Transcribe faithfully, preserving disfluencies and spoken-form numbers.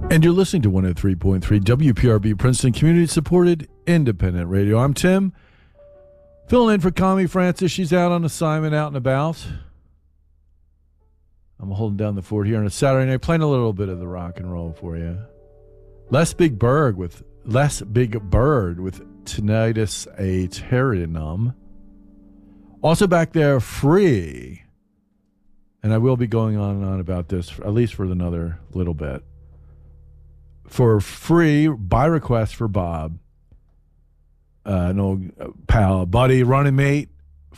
And you're listening to one oh three point three W P R B Princeton Community-Supported Independent Radio. I'm Tim, filling in for Connie Francis. She's out on assignment, out and about. I'm holding down the fort here on a Saturday night, playing a little bit of the rock and roll for you. Les Big Bird with Les Big Bird with Tinnitus Aeternum. Also back there, Free. And I will be going on and on about this, at least for another little bit. For Free, by request for Bob, uh, an old pal, buddy, running mate,